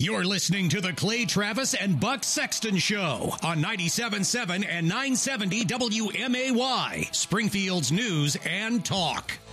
You're listening to the Clay Travis and Buck Sexton Show on 97.7 and 970 WMAY, Springfield's News and Talk.